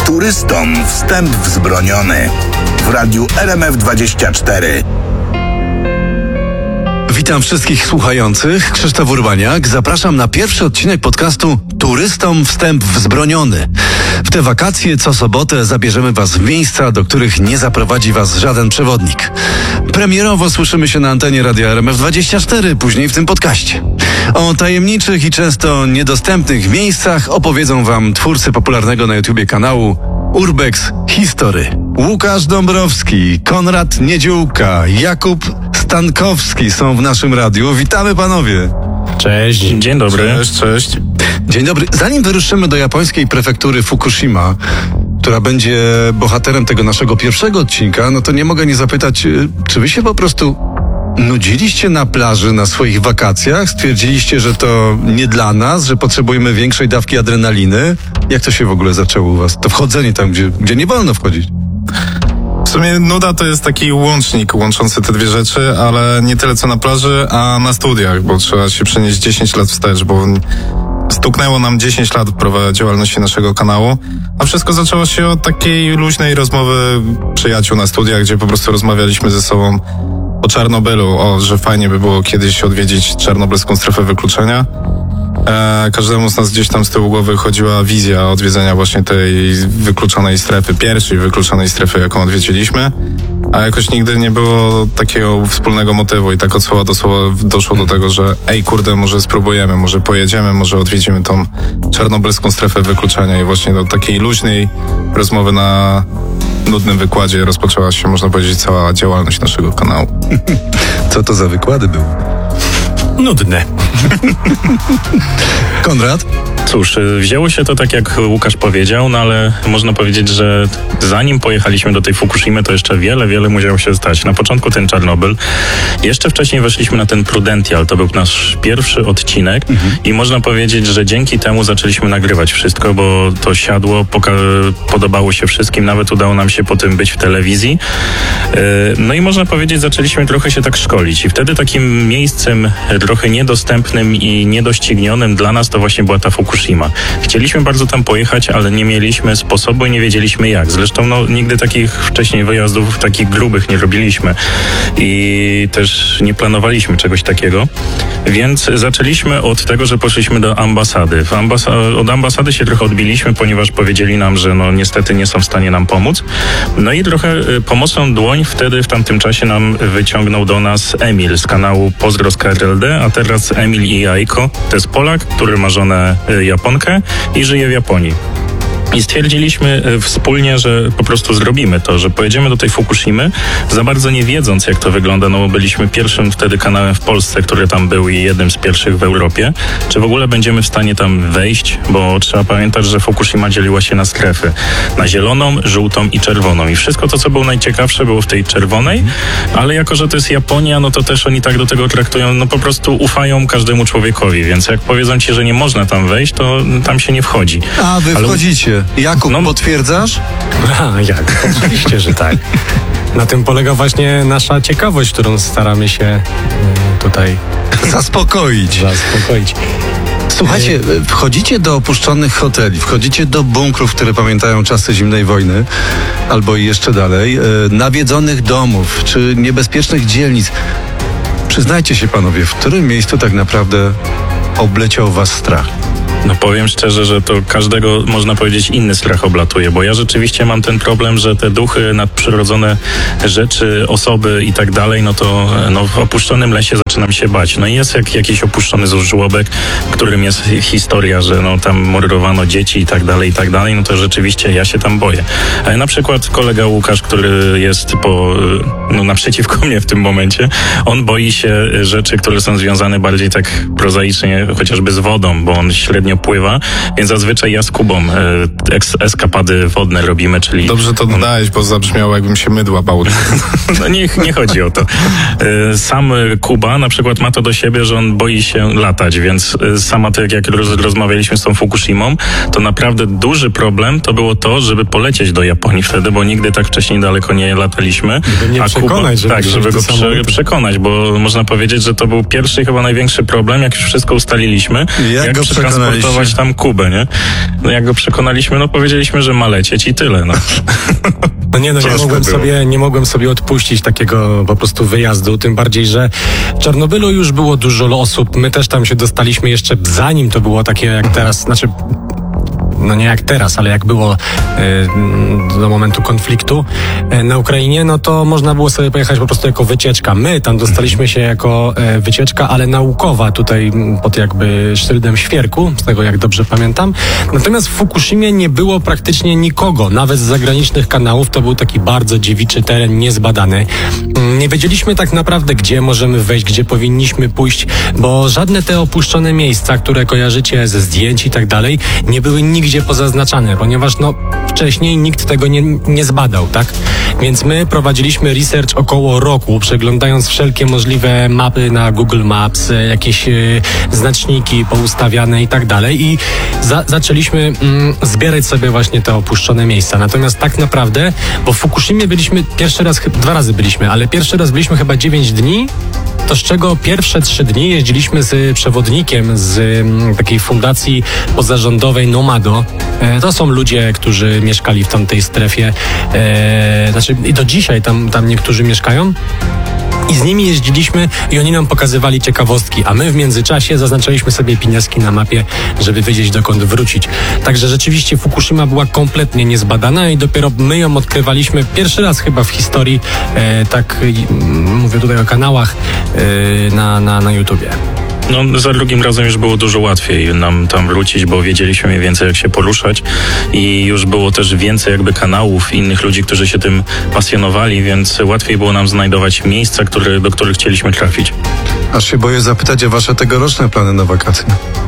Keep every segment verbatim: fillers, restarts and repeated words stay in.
Turystom wstęp wzbroniony. W radiu R M F dwadzieścia cztery. Witam wszystkich słuchających. Krzysztof Urbaniak. Zapraszam na pierwszy odcinek podcastu Turystom wstęp wzbroniony. W te wakacje co sobotę zabierzemy Was w miejsca, do których nie zaprowadzi Was żaden przewodnik. Premierowo słyszymy się na antenie radia R M F dwadzieścia cztery, później w tym podcaście. O tajemniczych i często niedostępnych miejscach opowiedzą Wam twórcy popularnego na YouTubie kanału Urbex History. Łukasz Dąbrowski, Konrad Niedziółka, Jakub Stankowski są w naszym radiu. Witamy panowie. Cześć. Dzień dobry. Cześć, cześć. Dzień dobry. Zanim wyruszymy do japońskiej prefektury Fukushima, która będzie bohaterem tego naszego pierwszego odcinka, no to nie mogę nie zapytać, czy wy się po prostu nudziliście na plaży na swoich wakacjach? Stwierdziliście, że to nie dla nas, że potrzebujemy większej dawki adrenaliny? Jak to się w ogóle zaczęło u was? To wchodzenie tam, gdzie, gdzie nie wolno wchodzić. W sumie nuda to jest taki łącznik łączący te dwie rzeczy, ale nie tyle co na plaży, a na studiach, bo trzeba się przenieść dziesięć lat wstecz, bo stuknęło nam dziesięć lat działalności naszego kanału, a wszystko zaczęło się od takiej luźnej rozmowy przyjaciół na studiach, gdzie po prostu rozmawialiśmy ze sobą o Czarnobylu, o, że fajnie by było kiedyś odwiedzić czarnobylską strefę wykluczenia. E, każdemu z nas gdzieś tam z tyłu głowy chodziła wizja odwiedzenia właśnie tej wykluczonej strefy, pierwszej wykluczonej strefy, jaką odwiedziliśmy, a jakoś nigdy nie było takiego wspólnego motywu i tak od słowa do słowa doszło do tego, że ej kurde, może spróbujemy, może pojedziemy, może odwiedzimy tą czarnobylską strefę wykluczenia i właśnie do takiej luźnej rozmowy na nudnym wykładzie rozpoczęła się, można powiedzieć, cała działalność naszego kanału. Co to za wykłady były? Nudne. Konrad? Cóż, wzięło się to tak, jak Łukasz powiedział, no ale można powiedzieć, że zanim pojechaliśmy do tej Fukushimy, to jeszcze wiele, wiele musiało się stać. Na początku ten Czarnobyl, jeszcze wcześniej weszliśmy na ten Prudential, to był nasz pierwszy odcinek mhm. i można powiedzieć, że dzięki temu zaczęliśmy nagrywać wszystko, bo to siadło, poka- podobało się wszystkim, nawet udało nam się po tym być w telewizji. Yy, no i można powiedzieć, zaczęliśmy trochę się tak szkolić i wtedy takim miejscem trochę niedostępnym i niedoścignionym dla nas to właśnie była ta Fukushima. Chcieliśmy bardzo tam pojechać, ale nie mieliśmy sposobu i nie wiedzieliśmy jak. Zresztą no, nigdy takich wcześniej wyjazdów takich grubych nie robiliśmy i też nie planowaliśmy czegoś takiego, więc zaczęliśmy od tego, że poszliśmy do ambasady. Ambasa- od ambasady się trochę odbiliśmy, ponieważ powiedzieli nam, że no niestety nie są w stanie nam pomóc. No i trochę pomocną dłoń wtedy w tamtym czasie nam wyciągnął do nas Emil z kanału Pozdro z K R L D, a teraz Emil i Jajko. To jest Polak, który ma żonę Japonkę i żyje w Japonii. I stwierdziliśmy wspólnie, że po prostu zrobimy to, że pojedziemy do tej Fukushimy, za bardzo nie wiedząc, jak to wygląda, no bo byliśmy pierwszym wtedy kanałem w Polsce, który tam był i jednym z pierwszych w Europie. Czy w ogóle będziemy w stanie tam wejść, bo trzeba pamiętać, że Fukushima dzieliła się na strefy. Na zieloną, żółtą i czerwoną. I wszystko to, co było najciekawsze, było w tej czerwonej, ale jako, że to jest Japonia, no to też oni tak do tego traktują, no po prostu ufają każdemu człowiekowi, więc jak powiedzą ci, że nie można tam wejść, to tam się nie wchodzi. A, wy ale... wchodzicie. Jakub, no, potwierdzasz? A, jak? Oczywiście, że tak. Na tym polega właśnie nasza ciekawość, którą staramy się tutaj zaspokoić. zaspokoić. Słuchajcie, wchodzicie do opuszczonych hoteli, wchodzicie do bunkrów, które pamiętają czasy zimnej wojny, albo i jeszcze dalej, nawiedzonych domów, czy niebezpiecznych dzielnic. Przyznajcie się panowie, w którym miejscu tak naprawdę obleciał was strach? No powiem szczerze, że to każdego, można powiedzieć, inny strach oblatuje, bo ja rzeczywiście mam ten problem, że te duchy, nadprzyrodzone rzeczy, osoby i tak dalej, no to no, w opuszczonym lesie zaczynam się bać. No i jest jak jakiś opuszczony żłobek, którym jest historia, że no tam mordowano dzieci i tak dalej, i tak dalej, no to rzeczywiście ja się tam boję. Ale na przykład kolega Łukasz, który jest po, no naprzeciwko mnie w tym momencie, on boi się rzeczy, które są związane bardziej tak prozaicznie, chociażby z wodą, bo on średnio pływa, więc zazwyczaj ja z Kubą e, eks, eskapady wodne robimy, czyli... Dobrze to dodałeś, bo zabrzmiało, jakbym się mydła bał. No nie, nie chodzi o to. E, sam Kuba na przykład ma to do siebie, że on boi się latać, więc sama tak jak roz, rozmawialiśmy z tą Fukushimą, to naprawdę duży problem to było to, żeby polecieć do Japonii wtedy, bo nigdy tak wcześniej daleko nie lataliśmy. Żeby nie a przekonać, Kuba, tak, żeby go prze, przekonać, bo można powiedzieć, że to był pierwszy chyba największy problem, jak już wszystko ustaliliśmy. Jak, jak go przekonaliście? uratować tam Kubę, nie? No jak go przekonaliśmy, no powiedzieliśmy, że ma lecieć i tyle, no. No nie, no nie Troszkę mogłem, było. sobie, nie mogłem sobie odpuścić takiego po prostu wyjazdu, tym bardziej, że w Czarnobylu już było dużo osób, my też tam się dostaliśmy jeszcze zanim to było takie jak teraz, znaczy no nie jak teraz, ale jak było e, do momentu konfliktu e, na Ukrainie, no to można było sobie pojechać po prostu jako wycieczka. My tam dostaliśmy się jako e, wycieczka, ale naukowa tutaj m, pod jakby szyldem świerku, z tego jak dobrze pamiętam. Natomiast w Fukushimie nie było praktycznie nikogo, nawet z zagranicznych kanałów. To był taki bardzo dziewiczy teren, niezbadany. Mm, Nie wiedzieliśmy tak naprawdę, gdzie możemy wejść, gdzie powinniśmy pójść, bo żadne te opuszczone miejsca, które kojarzycie ze zdjęć i tak dalej, nie były nigdzie pozaznaczane, ponieważ no wcześniej nikt tego nie, nie zbadał, tak? Więc my prowadziliśmy research około roku, przeglądając wszelkie możliwe mapy na Google Maps, e, jakieś e, znaczniki poustawiane i tak dalej i za, zaczęliśmy mm, zbierać sobie właśnie te opuszczone miejsca. Natomiast tak naprawdę, bo w Fukushimie byliśmy pierwszy raz, chyba dwa razy byliśmy, ale pierwszy raz byliśmy chyba dziewięć dni, to z czego pierwsze trzy dni jeździliśmy z przewodnikiem z mm, takiej fundacji pozarządowej Nomado. E, to są ludzie, którzy mieszkali w tamtej strefie. E, znaczy i do dzisiaj tam, tam niektórzy mieszkają. I z nimi jeździliśmy i oni nam pokazywali ciekawostki, a my w międzyczasie zaznaczaliśmy sobie pineski na mapie, żeby wiedzieć dokąd wrócić. Także rzeczywiście Fukushima była kompletnie niezbadana i dopiero my ją odkrywaliśmy pierwszy raz chyba w historii, e, tak mm, mówię tutaj o kanałach e, na, na, na YouTubie. No, za drugim razem już było dużo łatwiej nam tam wrócić, bo wiedzieliśmy mniej więcej, jak się poruszać i już było też więcej jakby kanałów, innych ludzi, którzy się tym pasjonowali, więc łatwiej było nam znajdować miejsca, które, do których chcieliśmy trafić. Aż się boję zapytać o wasze tegoroczne plany na wakacje.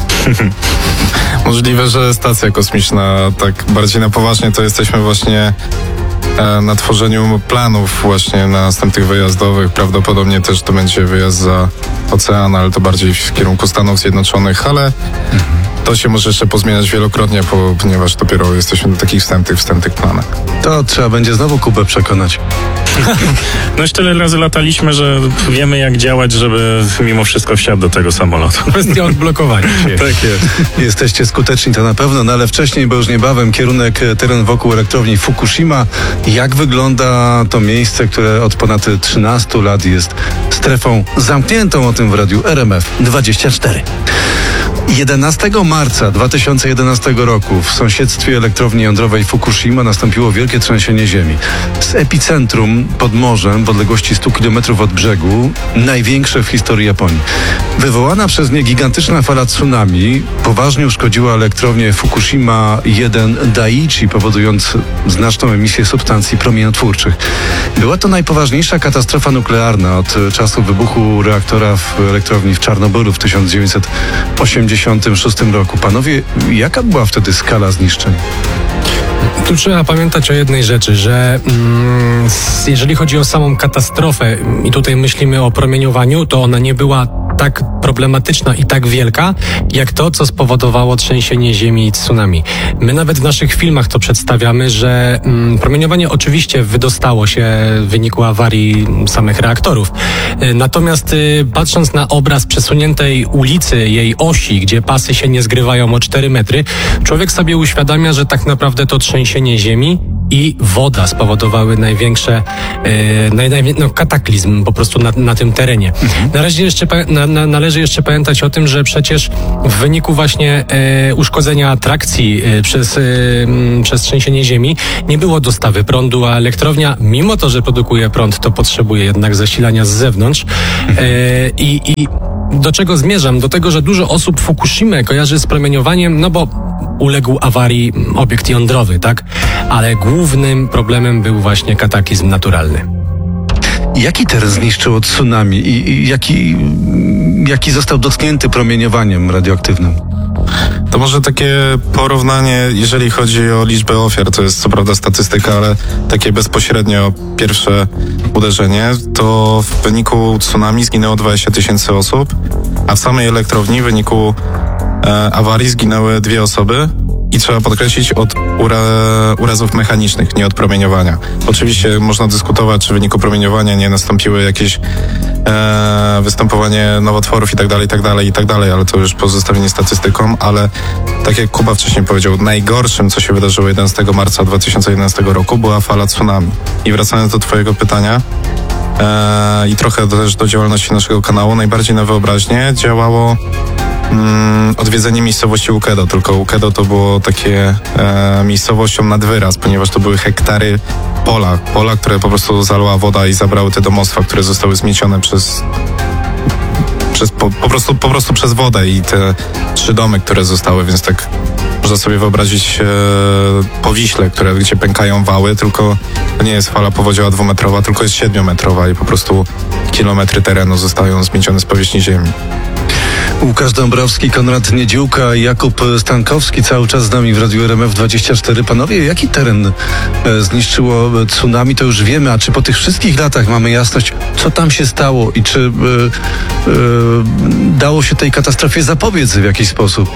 Możliwe, że stacja kosmiczna, tak bardziej na poważnie, to jesteśmy właśnie e, na tworzeniu planów właśnie następnych wyjazdowych. Prawdopodobnie też to będzie wyjazd za ocean, ale to bardziej w kierunku Stanów Zjednoczonych, ale to się może jeszcze pozmieniać wielokrotnie, po, ponieważ dopiero jesteśmy na takich wstępnych, wstępnych planach. To trzeba będzie znowu Kubę przekonać. No już tyle razy lataliśmy, że wiemy, jak działać, żeby mimo wszystko wsiadł do tego samolotu. Kwestia odblokowania się. Tak jest. Jesteście skuteczni, to na pewno, no ale wcześniej, bo już niebawem, kierunek, teren wokół elektrowni Fukushima. Jak wygląda to miejsce, które od ponad trzynastu lat jest strefą zamkniętą, o tym w radiu R M F dwadzieścia cztery. jedenastego marca dwa tysiące jedenastego roku w sąsiedztwie elektrowni jądrowej Fukushima nastąpiło wielkie trzęsienie ziemi. Z epicentrum pod morzem w odległości stu kilometrów od brzegu, największe w historii Japonii. Wywołana przez nie gigantyczna fala tsunami poważnie uszkodziła elektrownię Fukushima jeden Daiichi, powodując znaczną emisję substancji promieniotwórczych. Była to najpoważniejsza katastrofa nuklearna od czasu wybuchu reaktora w elektrowni w Czarnobylu w tysiąc dziewięćset osiemdziesiątym szóstym roku. Panowie, jaka była wtedy skala zniszczeń? Tu trzeba pamiętać o jednej rzeczy, że mm, jeżeli chodzi o samą katastrofę i tutaj myślimy o promieniowaniu, to ona nie była tak problematyczna i tak wielka, jak to, co spowodowało trzęsienie ziemi i tsunami. My nawet w naszych filmach to przedstawiamy, że mm, promieniowanie oczywiście wydostało się w wyniku awarii samych reaktorów. Y, Natomiast y, patrząc na obraz przesuniętej ulicy, jej osi, gdzie pasy się nie zgrywają o cztery metry, człowiek sobie uświadamia, że tak naprawdę to trzęsienie ziemi i woda spowodowały największe e, naj, naj, no, kataklizm po prostu na, na tym terenie. Na razie jeszcze, na, na, należy jeszcze pamiętać o tym, że przecież w wyniku właśnie e, uszkodzenia trakcji e, przez, e, m, przez trzęsienie ziemi nie było dostawy prądu, a elektrownia, mimo to, że produkuje prąd, to potrzebuje jednak zasilania z zewnątrz. E, i, I do czego zmierzam? Do tego, że dużo osób Fukushimę kojarzy z promieniowaniem, no bo uległ awarii obiekt jądrowy, tak? Ale głównym problemem był właśnie kataklizm naturalny. Jaki teren zniszczyło tsunami i, i jaki, jaki został dotknięty promieniowaniem radioaktywnym? To może takie porównanie, jeżeli chodzi o liczbę ofiar, to jest co prawda statystyka, ale takie bezpośrednio pierwsze uderzenie, to w wyniku tsunami zginęło dwadzieścia tysięcy osób, a w samej elektrowni w wyniku e, awarii zginęły dwie osoby, I trzeba podkreślić od ura, urazów mechanicznych, nie od promieniowania. Oczywiście można dyskutować, czy w wyniku promieniowania nie nastąpiły jakieś e, występowanie nowotworów i tak dalej, i tak dalej, i tak dalej, ale to już pozostawienie statystykom, ale tak jak Kuba wcześniej powiedział, najgorszym, co się wydarzyło jedenastego marca dwa tysiące jedenastego roku, była fala tsunami. I wracając do twojego pytania, e, i trochę też do działalności naszego kanału, najbardziej na wyobraźnię działało Mm, odwiedzenie miejscowości Ukedo, tylko Ukedo to było takie e, miejscowością nad wyraz, ponieważ to były hektary pola, pola, które po prostu zalała woda i zabrały te domostwa, które zostały zmiecione przez, przez po, po, prostu, po prostu przez wodę i te trzy domy, które zostały, więc tak można sobie wyobrazić e, po Wiśle, które, gdzie pękają wały, tylko to nie jest fala powodziowa dwumetrowa, tylko jest siedmiometrowa i po prostu kilometry terenu zostają zmiecione z powierzchni ziemi. Łukasz Dąbrowski, Konrad Niedziółka, Jakub Stankowski cały czas z nami w Radiu R M F dwadzieścia cztery. Panowie, jaki teren e, zniszczyło tsunami, to już wiemy, a czy po tych wszystkich latach mamy jasność, co tam się stało i czy e, e, dało się tej katastrofie zapobiec w jakiś sposób?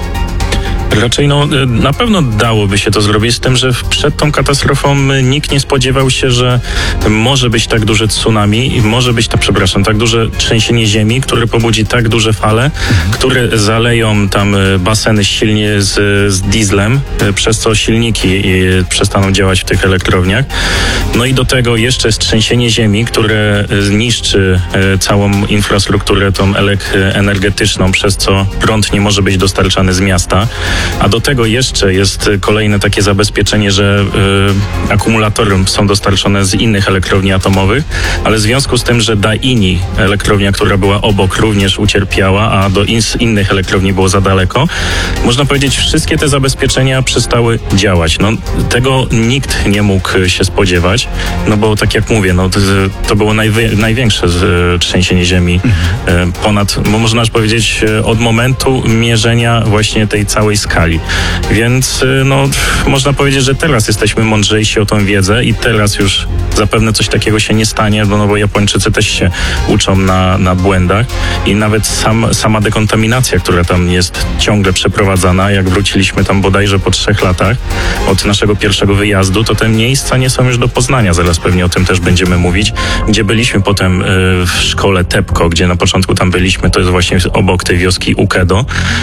Raczej no, na pewno dałoby się to zrobić, z tym, że przed tą katastrofą nikt nie spodziewał się, że może być tak duże tsunami i może być, to, przepraszam, tak duże trzęsienie ziemi, które pobudzi tak duże fale, które zaleją tam baseny silnie z, z dieslem, przez co silniki przestaną działać w tych elektrowniach. No i do tego jeszcze jest trzęsienie ziemi, które niszczy całą infrastrukturę tą energetyczną, przez co prąd nie może być dostarczany z miasta. A do tego jeszcze jest kolejne takie zabezpieczenie, że y, akumulatory są dostarczone z innych elektrowni atomowych, ale w związku z tym, że Daini, elektrownia, która była obok, również ucierpiała, a do in, innych elektrowni było za daleko, można powiedzieć, wszystkie te zabezpieczenia przestały działać. No, tego nikt nie mógł się spodziewać, no bo tak jak mówię, no, to, to było najwy, największe z, trzęsienie ziemi y, ponad, bo można powiedzieć, od momentu mierzenia właśnie tej całej skali. Więc no, można powiedzieć, że teraz jesteśmy mądrzejsi o tą wiedzę i teraz już zapewne coś takiego się nie stanie, no, no bo Japończycy też się uczą na, na błędach i nawet sam, sama dekontaminacja, która tam jest ciągle przeprowadzana, jak wróciliśmy tam bodajże po trzech latach od naszego pierwszego wyjazdu, to te miejsca nie są już do poznania, zaraz pewnie o tym też będziemy mówić, gdzie byliśmy potem y, w szkole Tepco, gdzie na początku tam byliśmy, to jest właśnie obok tej wioski Ukedo,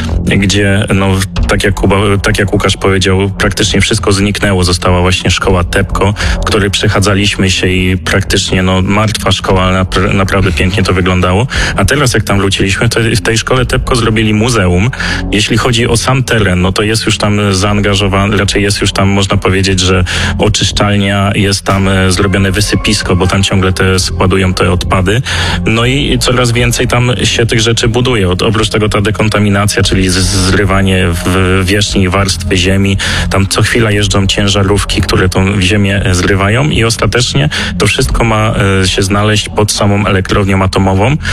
gdzie no tak jak Kuba, tak jak Łukasz powiedział, praktycznie wszystko zniknęło. Została właśnie szkoła Tepco, w której przechadzaliśmy się i praktycznie no, martwa szkoła, ale napra- naprawdę pięknie to wyglądało. A teraz jak tam wróciliśmy, to w tej szkole Tepco zrobili muzeum. Jeśli chodzi o sam teren, no to jest już tam zaangażowany, raczej jest już tam, można powiedzieć, że oczyszczalnia, jest tam e, zrobione wysypisko, bo tam ciągle te składują te odpady. No i coraz więcej tam się tych rzeczy buduje. Od, oprócz tego ta dekontaminacja, czyli z- zrywanie w wierzchniej warstwy ziemi. Tam co chwila jeżdżą ciężarówki, które tą ziemię zrywają i ostatecznie to wszystko ma e, się znaleźć pod samą elektrownią atomową e,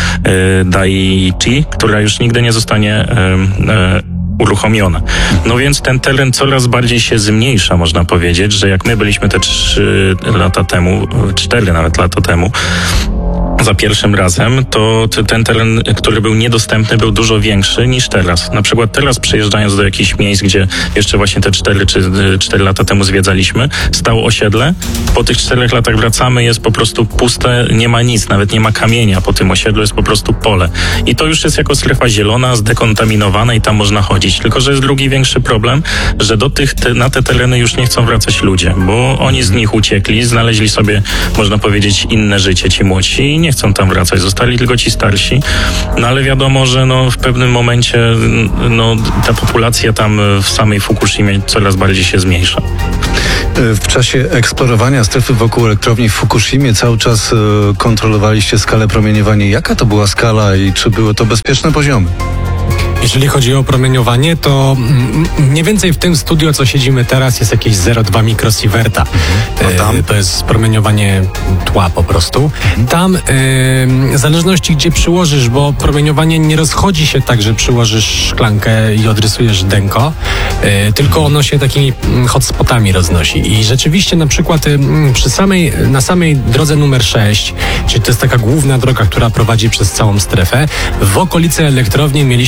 Daiichi, która już nigdy nie zostanie e, e, uruchomiona. No więc ten teren coraz bardziej się zmniejsza, można powiedzieć, że jak my byliśmy te trzy lata temu, cztery nawet lata temu, za pierwszym razem, to ten teren, który był niedostępny, był dużo większy niż teraz. Na przykład teraz przejeżdżając do jakichś miejsc, gdzie jeszcze właśnie te cztery czy cztery lata temu zwiedzaliśmy, stało osiedle. Po tych czterech latach wracamy, jest po prostu puste, nie ma nic, nawet nie ma kamienia. Po tym osiedlu jest po prostu pole. I to już jest jako strefa zielona, zdekontaminowana i tam można chodzić. Tylko że jest drugi większy problem, że do tych, te, na te tereny już nie chcą wracać ludzie, bo oni z nich uciekli, znaleźli sobie, można powiedzieć, inne życie, ci młodsi i nie chcą tam wracać, zostali tylko ci starsi, no ale wiadomo, że no w pewnym momencie no ta populacja tam w samej Fukushimie coraz bardziej się zmniejsza. W czasie eksplorowania strefy wokół elektrowni w Fukushimie cały czas kontrolowaliście skalę promieniowania. Jaka to była skala i czy były to bezpieczne poziomy? Jeżeli chodzi o promieniowanie, to mniej więcej w tym studio, co siedzimy teraz, jest jakieś zero przecinek dwa mikrosiewerta. A tam? E, to jest promieniowanie tła po prostu. Tam e, w zależności gdzie przyłożysz, bo promieniowanie nie rozchodzi się tak, że przyłożysz szklankę i odrysujesz denko, e, tylko ono się takimi hotspotami roznosi. I rzeczywiście na przykład e, przy samej, na samej drodze numer sześć, czyli to jest taka główna droga, która prowadzi przez całą strefę, w okolicy elektrowni mieliśmy siedem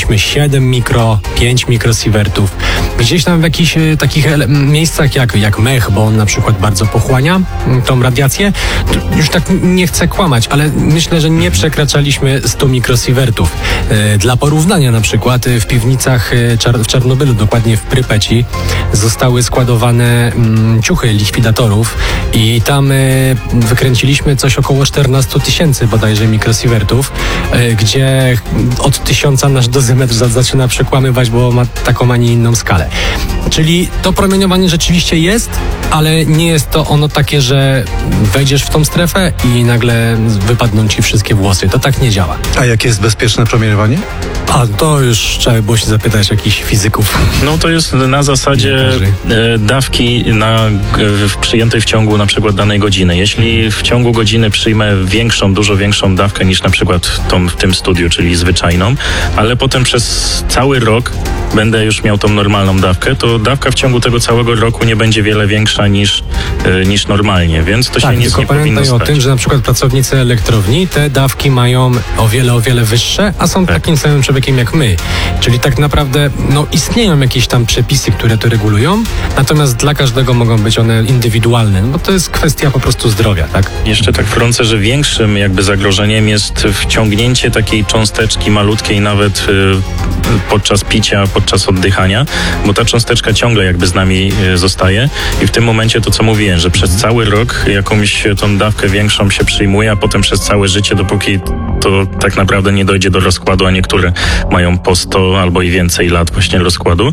siedem mikro, pięć mikrosiewertów. Gdzieś tam w jakichś e, takich ele- miejscach jak, jak mech, bo on na przykład bardzo pochłania m, tą radiację. To już tak nie chcę kłamać, ale myślę, że nie przekraczaliśmy stu mikrosiewertów. E, dla porównania na przykład e, w piwnicach e, Czar- w Czarnobylu, dokładnie w Prypeci, zostały składowane mm, ciuchy likwidatorów i tam e, wykręciliśmy coś około czternaście tysięcy bodajże mikrosiewertów, e, gdzie od tysiąca nasz dozymetr za- zaczyna przekłamywać, bo ma taką, a nie inną skalę. Czyli to promieniowanie rzeczywiście jest, ale nie jest to ono takie, że wejdziesz w tą strefę i nagle wypadną ci wszystkie włosy. To tak nie działa. A jakie jest bezpieczne promieniowanie? A to już trzeba było się zapytać jakichś fizyków. No to jest na zasadzie e, dawki na, w, przyjętej w ciągu na przykład danej godziny. Jeśli w ciągu godziny przyjmę większą, dużo większą dawkę niż na przykład tą w tym studiu, czyli zwyczajną, ale potem przez cały rok będę już miał tą normalną dawkę, to dawka w ciągu tego całego roku nie będzie wiele większa niż, e, niż normalnie, więc to Tak, się nic tylko nie powinno pamiętaj o stać. tym, że na przykład pracownicy elektrowni te dawki mają o wiele, o wiele wyższe, a są Tak. takim samym człowiekiem jak my. Czyli tak naprawdę no, istnieją jakieś tam przepisy, które to regulują, natomiast dla każdego mogą być one indywidualne, bo to jest kwestia po prostu zdrowia, tak? Jeszcze tak wtrącę, że większym jakby zagrożeniem jest wciągnięcie takiej cząsteczki malutkiej nawet y, podczas picia, podczas oddychania, bo ta cząsteczka ciągle jakby z nami y, zostaje i w tym momencie to co mówiłem, że przez cały rok jakąś tą dawkę większą się przyjmuje, a potem przez całe życie, dopóki to tak naprawdę nie dojdzie do rozkładu, a niektóre mają po sto albo i więcej lat właśnie rozkładu,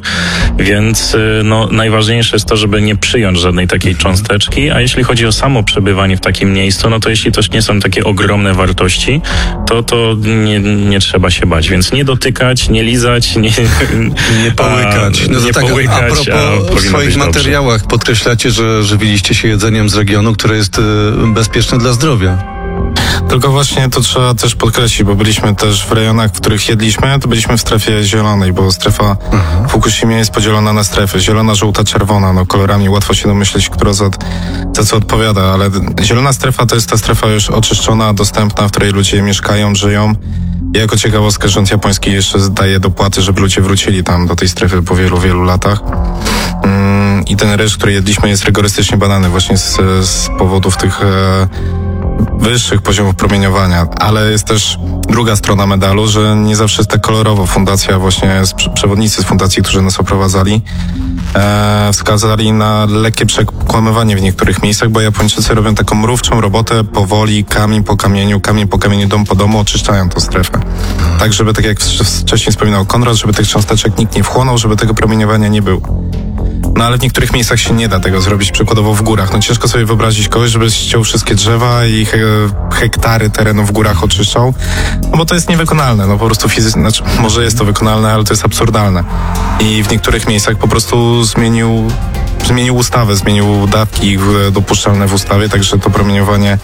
więc y, no, najważniejsze jest to, żeby nie przyjąć żadnej takiej cząsteczki, a jeśli chodzi o samo przebywanie w takim miejscu, no to jeśli to nie są takie ogromne wartości, to to nie, nie trzeba się bać, więc nie dotykać, nie lizać, nie, Nie połykać. A, No to nie tak, połykać, a propos a w powinno swoich być dobrze. materiałach podkreślacie, że żywiliście się jedzeniem z regionu, które jest y, bezpieczne dla zdrowia. Tylko właśnie to trzeba też podkreślić, bo byliśmy też w rejonach, w których jedliśmy, to byliśmy w strefie zielonej, bo strefa w Fukushimie jest podzielona na strefy. Zielona, żółta, czerwona, no kolorami łatwo się domyśleć, która za, za co odpowiada, ale zielona strefa to jest ta strefa już oczyszczona, dostępna, w której ludzie mieszkają, żyją. I jako ciekawostkę rząd japoński jeszcze daje dopłaty, żeby ludzie wrócili tam do tej strefy po wielu, wielu latach. Mm, I ten ryż, który jedliśmy, jest rygorystycznie badany właśnie z, z powodów tych e, wyższych poziomów promieniowania, ale jest też druga strona medalu, że nie zawsze jest tak kolorowo. Fundacja, właśnie z, przewodnicy z fundacji, którzy nas oprowadzali, e, wskazali na lekkie przekłamywanie w niektórych miejscach, bo Japończycy robią taką mrówczą robotę, powoli, kamień po kamieniu, kamień po kamieniu, dom po domu, oczyszczają tą strefę. Tak, żeby, tak jak wcześniej wspominał Konrad, żeby tych cząsteczek nikt nie wchłonął, żeby tego promieniowania nie było. No ale w niektórych miejscach się nie da tego zrobić, przykładowo w górach. No ciężko sobie wyobrazić kogoś, żeby ściął wszystkie drzewa i he hektary terenu w górach oczyszczał, no bo to jest niewykonalne, no po prostu fizycznie, znaczy może jest to wykonalne, ale to jest absurdalne. I w niektórych miejscach po prostu zmienił, zmienił ustawę, zmienił dawki dopuszczalne w ustawie, także to promieniowanie,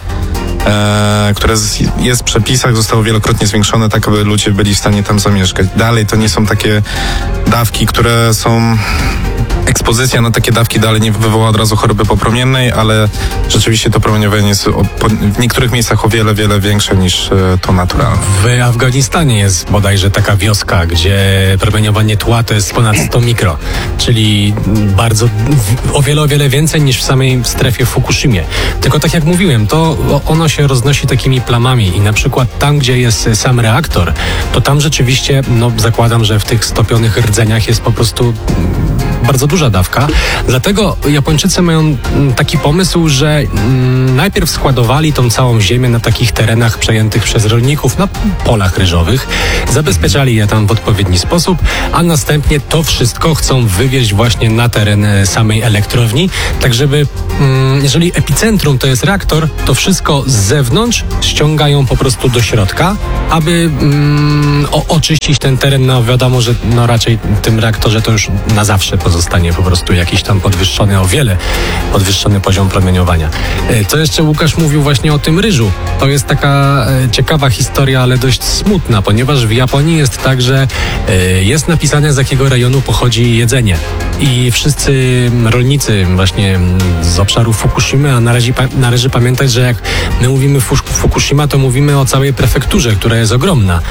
e, które jest w przepisach, zostało wielokrotnie zwiększone, tak aby ludzie byli w stanie tam zamieszkać. Dalej to nie są takie dawki, które są... Ekspozycja na takie dawki dalej nie wywoła od razu choroby popromiennej, ale rzeczywiście to promieniowanie jest o, po, w niektórych miejscach o wiele, wiele większe niż e, to naturalne. W Afganistanie jest bodajże taka wioska, gdzie promieniowanie tła to jest ponad sto mikro, czyli bardzo, o wiele, o wiele więcej niż w samej strefie w Fukushimie. Tylko tak jak mówiłem, to ono się roznosi takimi plamami i na przykład tam, gdzie jest sam reaktor, to tam rzeczywiście, no zakładam, że w tych stopionych rdzeniach jest po prostu bardzo duża dawka. Dlatego Japończycy mają taki pomysł, że mm, najpierw składowali tą całą ziemię na takich terenach przejętych przez rolników, na polach ryżowych, zabezpieczali je tam w odpowiedni sposób, a następnie to wszystko chcą wywieźć właśnie na teren samej elektrowni, tak żeby mm, jeżeli epicentrum to jest reaktor, to wszystko z zewnątrz ściągają po prostu do środka, aby mm, o, oczyścić ten teren. No wiadomo, że no raczej w tym reaktorze to już na zawsze pozostanie po prostu jakiś tam podwyższony, o wiele podwyższony poziom promieniowania. Co jeszcze Łukasz mówił właśnie o tym ryżu. To jest taka ciekawa historia, ale dość smutna, ponieważ w Japonii jest tak, że jest napisane, z jakiego rejonu pochodzi jedzenie. I wszyscy rolnicy właśnie z obszaru Fukushimy, a należy, należy pamiętać, że jak my mówimy Fukushima, to mówimy o całej prefekturze, która jest ogromna.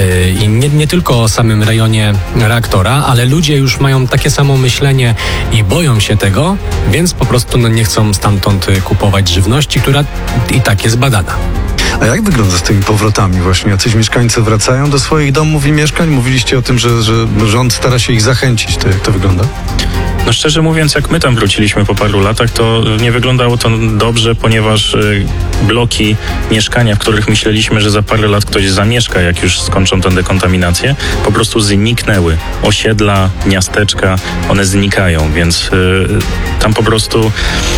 I nie, nie tylko o samym rejonie reaktora, ale ludzie już mają takie samo myślenie i boją się tego, więc po prostu no, nie chcą stamtąd kupować żywności, która i tak jest badana. A jak wygląda z tymi powrotami właśnie? Jacyś mieszkańcy wracają do swoich domów i mieszkań? Mówiliście o tym, że, że rząd stara się ich zachęcić. To jak to wygląda? No szczerze mówiąc, jak my tam wróciliśmy po paru latach, to nie wyglądało to dobrze, ponieważ y, bloki, mieszkania, w których myśleliśmy, że za parę lat ktoś zamieszka, jak już skończą tę dekontaminację, po prostu zniknęły. Osiedla, miasteczka, one znikają, więc y, tam po prostu...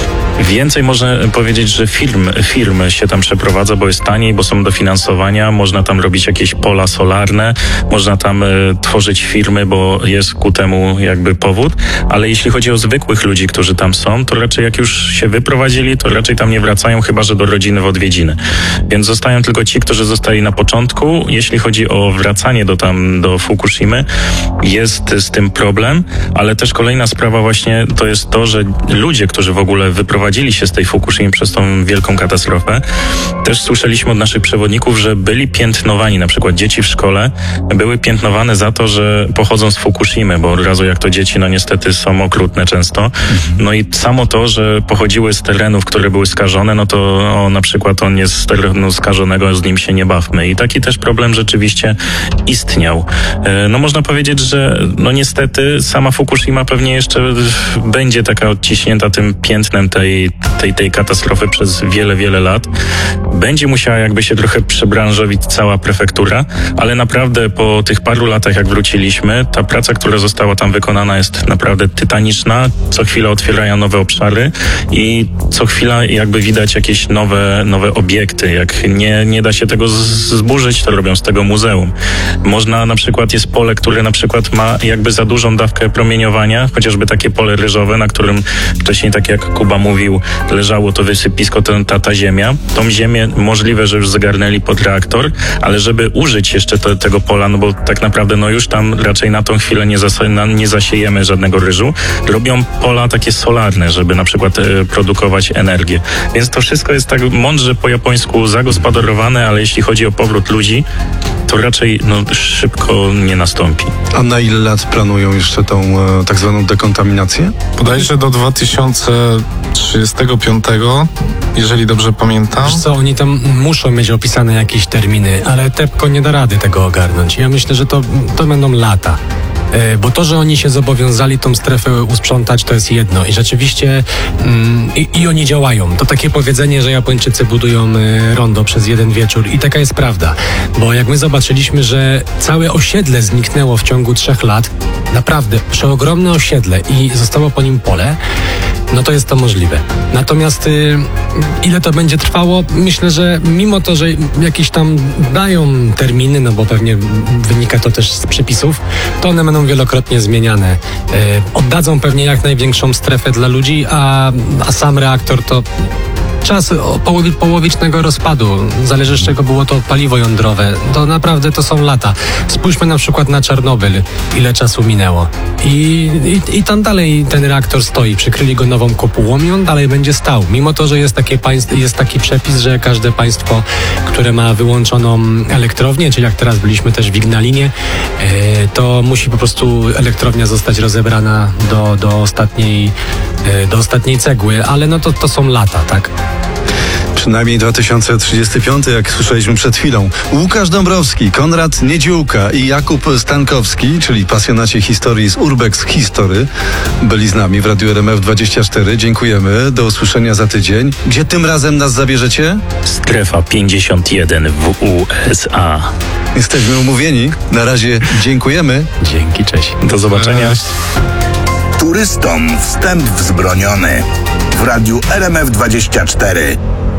Więcej można powiedzieć, że firm, firm się tam przeprowadza, bo jest taniej, bo są dofinansowania, można tam robić jakieś pola solarne, można tam y, tworzyć firmy, bo jest ku temu jakby powód, ale jeśli chodzi o zwykłych ludzi, którzy tam są, to raczej jak już się wyprowadzili, to raczej tam nie wracają, chyba że do rodziny w odwiedziny. Więc zostają tylko ci, którzy zostali na początku. Jeśli chodzi o wracanie do tam, do Fukushimy, jest z tym problem, ale też kolejna sprawa właśnie to jest to, że ludzie, którzy w ogóle wyprowadzili się z tej Fukushimy przez tą wielką katastrofę. Też słyszeliśmy od naszych przewodników, że byli piętnowani, na przykład dzieci w szkole były piętnowane za to, że pochodzą z Fukushimy, bo od razu jak to dzieci, no niestety są okrutne często. No i samo to, że pochodziły z terenów, które były skażone, no to o, na przykład on jest z terenu skażonego, z nim się nie bawmy. I taki też problem rzeczywiście istniał. No można powiedzieć, że no niestety sama Fukushima pewnie jeszcze będzie taka odciśnięta tym piętnem tej Tej, tej katastrofy przez wiele, wiele lat. Będzie musiała jakby się trochę przebranżowić cała prefektura, ale naprawdę po tych paru latach, jak wróciliśmy, ta praca, która została tam wykonana, jest naprawdę tytaniczna. Co chwila otwierają nowe obszary i co chwila jakby widać jakieś nowe, nowe obiekty. Jak nie, nie da się tego z- zburzyć, to robią z tego muzeum. Można na przykład, jest pole, które na przykład ma jakby za dużą dawkę promieniowania, chociażby takie pole ryżowe, na którym wcześniej, tak jak Kuba mówił, leżało to wysypisko, ta, ta ziemia. Tą ziemię możliwe, że już zagarnęli pod reaktor, ale żeby użyć jeszcze te, tego pola, no bo tak naprawdę no już tam raczej na tą chwilę nie, zas- nie zasiejemy żadnego ryżu, robią pola takie solarne, żeby na przykład e, produkować energię. Więc to wszystko jest tak mądrze po japońsku zagospodarowane, ale jeśli chodzi o powrót ludzi, to raczej no, szybko nie nastąpi. A na ile lat planują jeszcze tą e, tak zwaną dekontaminację? Bodajże do dwa tysiące trzydziestego piątego, jeżeli dobrze pamiętam. Wiesz co, oni tam muszą mieć opisane jakieś terminy, ale TEPCO nie da rady tego ogarnąć. Ja myślę, że to, to będą lata. E, Bo to, że oni się zobowiązali tą strefę usprzątać, to jest jedno. I rzeczywiście mm, i, i oni działają. To takie powiedzenie, że Japończycy budują y, rondo przez jeden wieczór. I taka jest prawda. Bo jak my zobaczyliśmy, że całe osiedle zniknęło w ciągu trzech lat, naprawdę przeogromne osiedle i zostało po nim pole, no to jest to możliwe. Natomiast y, ile to będzie trwało? Myślę, że mimo to, że jakieś tam dają terminy, no bo pewnie wynika to też z przepisów, to one będą wielokrotnie zmieniane. Y, oddadzą pewnie jak największą strefę dla ludzi, a, a sam reaktor to czas połowi, połowicznego rozpadu. Zależy z czego było to paliwo jądrowe. To naprawdę to są lata. Spójrzmy na przykład na Czarnobyl. Ile czasu minęło. I, i, i tam dalej ten reaktor stoi. Przykryli go nową kopułą i on dalej będzie stał. Mimo to, że jest, takie państw, jest taki przepis, że każde państwo, które ma wyłączoną elektrownię, czyli jak teraz byliśmy też w Ignalinie, e, to musi po prostu elektrownia zostać rozebrana do, do, ostatniej, e, do ostatniej cegły. Ale no to, to są lata, tak? Przynajmniej dwa tysiące trzydziesty piąty, jak słyszeliśmy przed chwilą. Łukasz Dąbrowski, Konrad Niedziółka i Jakub Stankowski, czyli pasjonaci historii z Urbex History, byli z nami w Radiu R M F dwadzieścia cztery. Dziękujemy. Do usłyszenia za tydzień. Gdzie tym razem nas zabierzecie? Strefa pięćdziesiąt jeden w U S A. Jesteśmy umówieni. Na razie dziękujemy. Dzięki, cześć. Do zobaczenia. Turystom wstęp wzbroniony. W Radiu R M F dwadzieścia cztery.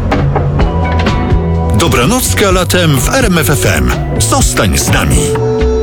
Dobranocka latem w R M F F M. Zostań z nami.